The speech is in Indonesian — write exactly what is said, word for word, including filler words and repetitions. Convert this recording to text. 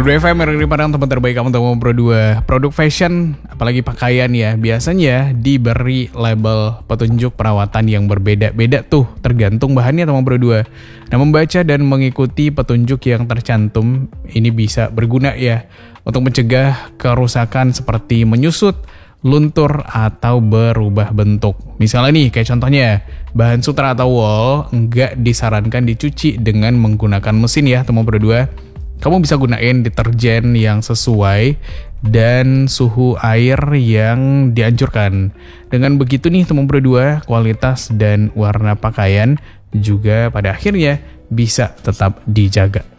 Pro dua F M, Mereng Padang, teman terbaik kamu teman Pro dua. Produk fashion, apalagi pakaian ya, biasanya diberi label petunjuk perawatan yang berbeda-beda tuh, tergantung bahannya teman Pro dua. Nah, membaca dan mengikuti petunjuk yang tercantum ini bisa berguna ya untuk mencegah kerusakan seperti menyusut, luntur, atau berubah bentuk. Misalnya nih, kayak contohnya, bahan sutra atau wool nggak disarankan dicuci dengan menggunakan mesin ya teman Pro dua. Kamu bisa gunain deterjen yang sesuai dan suhu air yang dianjurkan. Dengan begitu nih teman Pro dua, kualitas dan warna pakaian juga pada akhirnya bisa tetap dijaga.